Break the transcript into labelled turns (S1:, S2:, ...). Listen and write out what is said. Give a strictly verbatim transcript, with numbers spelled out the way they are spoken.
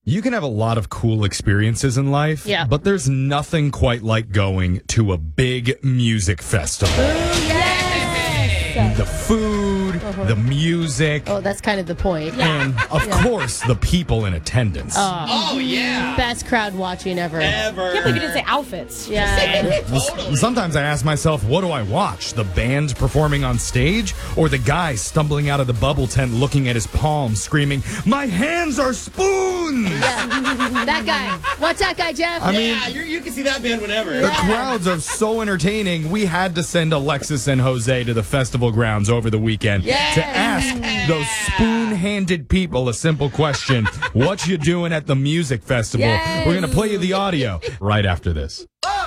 S1: You can have a lot of cool experiences in life,
S2: Yeah.
S1: but there's nothing quite like going to a big music festival.
S2: Yes!
S1: The food,
S2: Uh-huh.
S1: the music,
S2: Oh, that's kind of the point.
S1: and of course, the people in attendance.
S3: Oh, yeah.
S2: Best crowd watching ever.
S3: Ever.
S4: I can't believe you didn't say outfits.
S2: Yeah.
S3: Totally.
S1: Sometimes I ask myself, what do I watch? The band performing on stage or the guy stumbling out of the bubble tent looking at his palms screaming, "My hands are spoons!"
S2: That guy. Watch that guy, Jeff.
S1: I mean,
S3: Yeah, you're, you can see that band whenever.
S1: the crowds are so entertaining, we had to send Alexis and Jose to the festival grounds over the weekend
S2: Yes.
S1: to ask those spoon-handed people a simple question. What you doing at the music festival?
S2: Yes.
S1: We're going to play you the audio right after this.
S3: Oh!